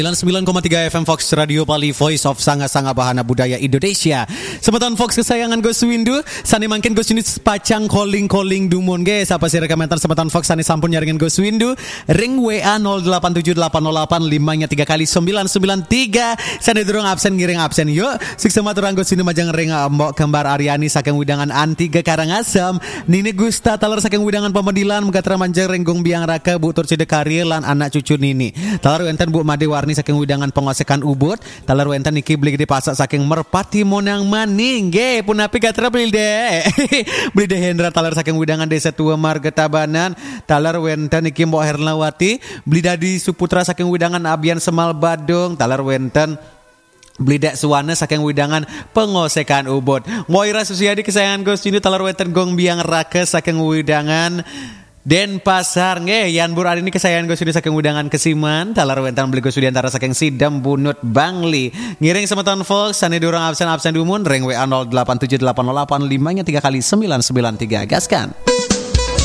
99,3 FM Fox Radio Bali, Voice of Sanga-Sanga Bahana Budaya Indonesia. Semeton Fox kesayangan Gus Windu, sani mangkin Gus Windu pacang calling dumon guys. Apa sih rekomendan semeton Fox sani sampun nyaringin Gus Windu. Ring WA 087808 5-nya 3 kali 993. Sani durung absen ngiring absen yuk. Siksema turang Gus Windu majang ring mbok kembar Aryani saking widangan Antiga Karangasem. Nini Gusta talar saking widangan Pemedilan Megatra manjang renggung biang raka Bu Turcide Karya lan anak cucu Nini. Talar enten Bu Made Warni saking widangan pengosekan Ubud. Talar wenten iki beli gede pasak saking Merpati Monang Maning. Ge punapi gatra beli de. Beli de Hendra talar saking widangan Desa Tua Marga Tabanan. Talar wenten iki Mbok Hernawati. Beli dadi Suputra saking widangan Abian Semal Badung. Talar wenten Blidak Suwana saking widangan pengosekan Ubud. Moira Susiadi kesayangan Gus Windu talar wenten gong biang raka saking widangan Denpasar nggih Yan Bur hari ini kesayangan Gus Windu saking widangan Kesiman talar wentan beli Gus Windu antara saking Sidam Bunut Bangli ngiring semeton Fox sani durang absen dumun ring WA 087808 5-nya 3 kali 993 gaskan.